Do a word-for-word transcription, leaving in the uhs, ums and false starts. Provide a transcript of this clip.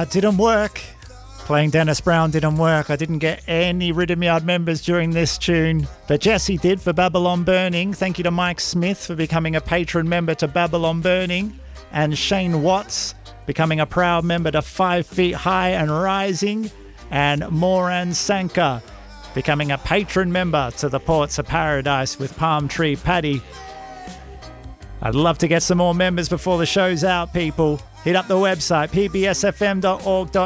Uh, didn't work. Playing Dennis Brown didn't work. I didn't get any Rhythm Yard members during this tune, but Jesse did for Babylon Burning. Thank you to Mike Smith for becoming a patron member to Babylon Burning, and Shane Watts becoming a proud member to Five Feet High and Rising, and Moran Sanka becoming a patron member to the Ports of Paradise with Palm Tree Paddy. I'd love to get some more members before the show's out, people. Hit up the website, p b s f m dot org dot